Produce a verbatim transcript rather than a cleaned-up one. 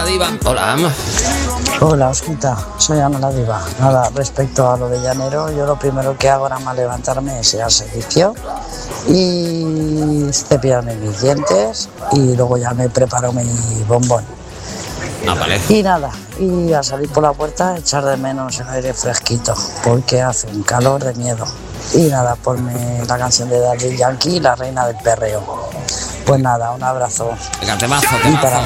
la diva. Hola. Hola, Osquita, soy Ana la Diva. Nada, respecto a lo de llanero, yo lo primero que hago nada más levantarme es ir al servicio y cepillarme mis dientes y luego ya me preparo mi bombón. Ah, vale. Y nada, y al salir por la puerta echar de menos el aire fresquito, porque hace un calor de miedo. Y nada, ponme la canción de Daddy Yankee, La Reina del Perreo. Pues nada, un abrazo. Venga, temazo, Y para temazo.